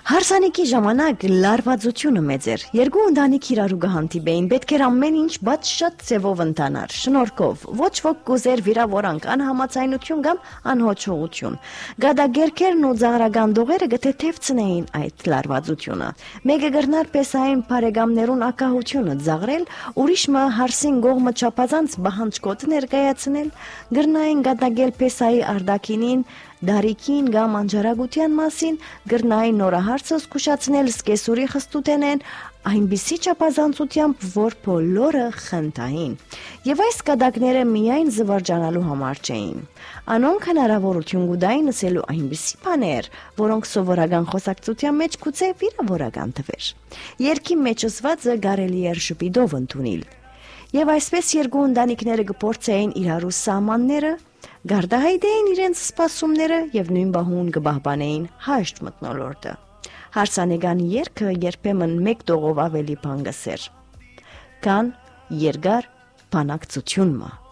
Հարսանիքի ժամանակ լարվածությունը մեծ էր։ Երկու ընտանիք իրարու կհանդիպեին, պետք էր ամեն ինչ բաց շատ ձևով ընթանար, շնորհքով։ Ոչ ոք կուզեր վիրավորանք, անհամաձայնություն կամ անհոչողություն։ Գադագերքերն ու ծաղրական դողերը գտեթևցնեին այդ լարվածությունը։ Մեկը գրնար պեսային բարեկամներուն ակահությունը ծաղրել, ուրիշը հարսին գողմը չափազանց բահանջկոտ ներկայացնել, գրնային գադագել պեսայի արդակինին դարիքին կամ անջարագության մասին, գրնային նորահարցը զգուշացնել սկեսուրի խստութենեն, այնպիսի չափազանցությամբ, որ բոլորը խնդային։ Եվ այս կադակները միայն զվարճանալու համար չէին։ Անոնք հնարավորություն կուտային ասելու այնպիսի բաներ, որոնք սովորական խոսակցության մեջ գուցե վիրավորական թվեր։ Երգի մեջ ասվածը կարելի էր շփիդով ընդունել։ Եվ այսպես երկու ընտանիքները կփորձեին իրարու սահմանները, գարդահայտեին իրենց սպասումները եւ նույն բահուն կբահբանեին հաշտ մտնոլորտը։ Հարսանեկան երգը երբեմն մեկ տողով ավելի բան գսեր, քան երկար բանակցությունն։